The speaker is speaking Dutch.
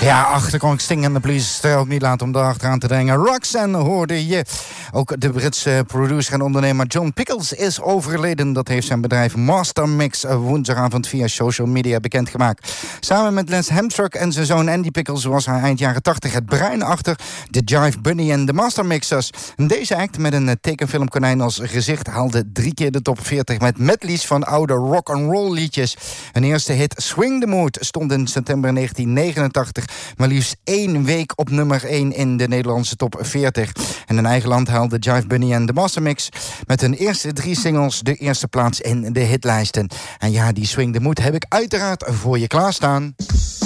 Ja, achterklank Sting en de Police ook niet laten om daar achteraan te dringen. Roxanne hoorde je. Ook de Britse producer en ondernemer John Pickles is overleden. Dat heeft zijn bedrijf Master Mix woensdagavond via social media bekendgemaakt. Samen met Les Hamstruck en zijn zoon Andy Pickles was hij eind jaren 80 het brein achter de Jive Bunny en de Master Mixers. En deze act met een tekenfilmkonijn als gezicht haalde 3 keer de top 40 met medleys van oude rock-and-roll liedjes. Een eerste hit, Swing the Mood, stond in september 1989 maar liefst 1 week op nummer 1 in de Nederlandse top 40. En in eigen land haalde Jive Bunny en de Master Mix met hun eerste 3 singles de eerste plaats in de hitlijsten. En ja, die Swing the Mood heb ik uiteraard voor je klaarstaan.